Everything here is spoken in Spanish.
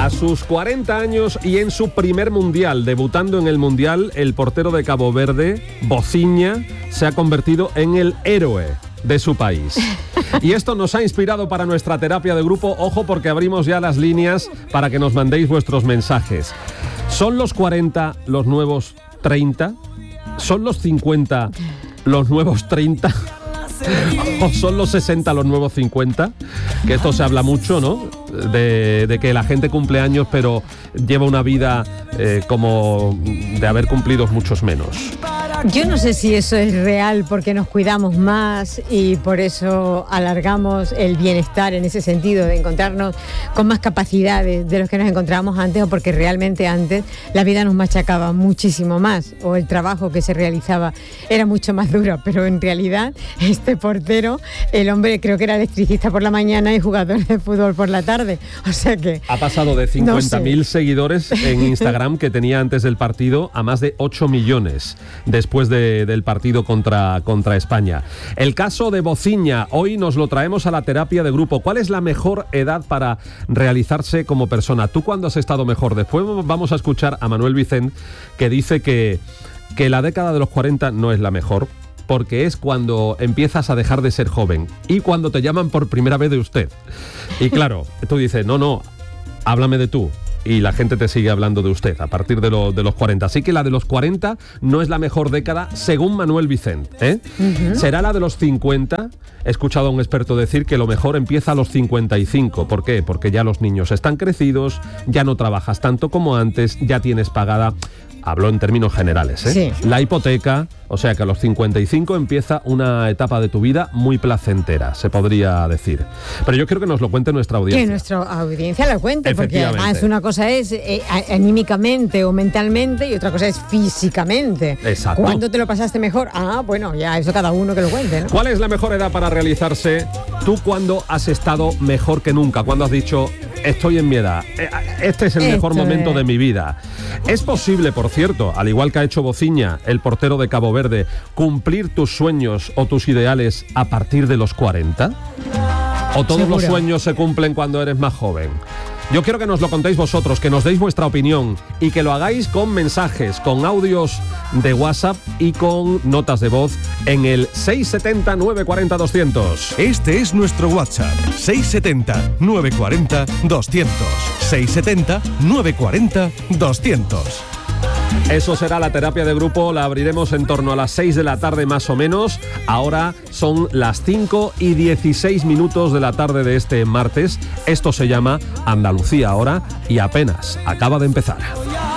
A sus 40 años y en su primer mundial, debutando en el mundial, el portero de Cabo Verde, Bociña, se ha convertido en el héroe de su país. Y esto nos ha inspirado para nuestra terapia de grupo. Ojo, porque abrimos ya las líneas para que nos mandéis vuestros mensajes. ¿Son los 40 los nuevos 30? ¿Son los 50 los nuevos 30? ¿O son los 60 los nuevos 50? Que esto se habla mucho, ¿no? De que la gente cumple años, pero lleva una vida como de haber cumplido muchos menos. Yo no sé si eso es real porque nos cuidamos más y por eso alargamos el bienestar en ese sentido, de encontrarnos con más capacidades de los que nos encontrábamos antes, o porque realmente antes la vida nos machacaba muchísimo más, o el trabajo que se realizaba era mucho más duro. Pero en realidad este portero, el hombre creo que era electricista por la mañana y jugador de fútbol por la tarde. O sea que... Ha pasado de 50.000 seguidores en Instagram que tenía antes del partido a más de 8 millones después del partido contra España. El caso de Bociña, hoy nos lo traemos a la terapia de grupo. ¿Cuál es la mejor edad para realizarse como persona? ¿Tú cuándo has estado mejor? Después vamos a escuchar a Manuel Vicent, que dice que la década de los 40 no es la mejor, porque es cuando empiezas a dejar de ser joven y cuando te llaman por primera vez de usted. Y claro, tú dices, no, háblame de tú. Y la gente te sigue hablando de usted a partir de los 40. Así que la de los 40 no es la mejor década, según Manuel Vicent, ¿eh? Uh-huh. ¿Será la de los 50? He escuchado a un experto decir que lo mejor empieza a los 55. ¿Por qué? Porque ya los niños están crecidos, ya no trabajas tanto como antes, ya tienes pagada... Hablo en términos generales, ¿eh? Sí. La hipoteca, o sea que a los 55 empieza una etapa de tu vida muy placentera, se podría decir. Pero yo quiero que nos lo cuente nuestra audiencia. Que nuestra audiencia lo cuente, porque además una cosa es anímicamente o mentalmente y otra cosa es físicamente. Exacto. ¿Cuándo te lo pasaste mejor? Bueno, ya eso cada uno que lo cuente, ¿no? ¿Cuál es la mejor edad para realizarse? ¿Tú cuándo has estado mejor que nunca? ¿Cuándo has dicho, estoy en mi edad? Este es el mejor momento de mi vida. Es posible, por cierto, al igual que ha hecho Bociña, el portero de Cabo Verde, cumplir tus sueños o tus ideales a partir de los 40? ¿O todos los sueños se cumplen cuando eres más joven? Yo quiero que nos lo contéis vosotros, que nos deis vuestra opinión y que lo hagáis con mensajes, con audios de WhatsApp y con notas de voz en el 670-940-200. Este es nuestro WhatsApp, 670-940-200. 670-940-200. Eso será la terapia de grupo, la abriremos en torno a las 6 de la tarde más o menos. Ahora son las 5:16 de la tarde de este martes. Esto se llama Andalucía Ahora y apenas acaba de empezar.